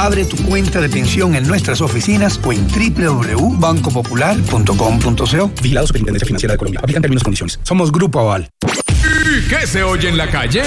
Abre tu cuenta de pensión en nuestras oficinas o en www.bancopopular.com.co. Vigilado Superintendencia Financiera de Colombia. Aplican términos y condiciones. Somos Grupo Aval. ¿Y qué se oye en la calle?